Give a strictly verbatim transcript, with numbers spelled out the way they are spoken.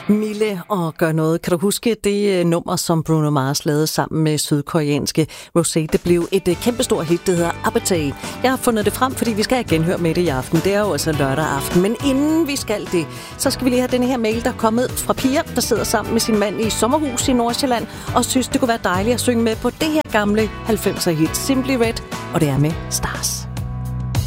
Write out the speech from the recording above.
Mille og Gør noget. Kan du huske det nummer, som Bruno Mars lavede sammen med sydkoreanske Rosé? Det blev et kæmpestort hit, det hedder Appetite. Jeg har fundet det frem, fordi vi skal have genhør med det i aften. Det er jo altså lørdag aften. Men inden vi skal det, så skal vi lige have denne her mail, der er kommet fra Pia, der sidder sammen med sin mand i sommerhus i Nordsjælland, og synes, det kunne være dejligt at synge med på det her gamle halvfemser hit Simply Red, og det er med Stars.